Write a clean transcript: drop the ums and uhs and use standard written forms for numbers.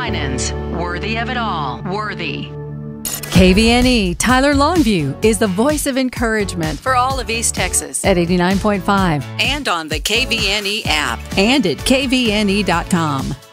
Winans. Worthy of it all. Worthy. KVNE Tyler Longview is the voice of encouragement For all of East Texas. at 89.5 And on the KVNE app. and at kvne.com.